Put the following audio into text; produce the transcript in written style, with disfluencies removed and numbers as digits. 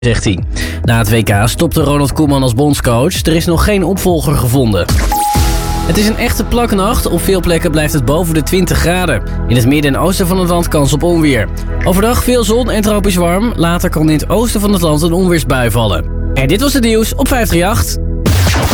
zegt hij. Na het WK stopte Ronald Koeman als bondscoach. Er is nog geen opvolger gevonden. Het is een echte plaknacht. Op veel plekken blijft het boven de 20 graden. In het midden en oosten van het land kans op onweer. Overdag veel zon en tropisch warm. Later kan in het oosten van het land een onweersbui vallen. En dit was het nieuws op 538.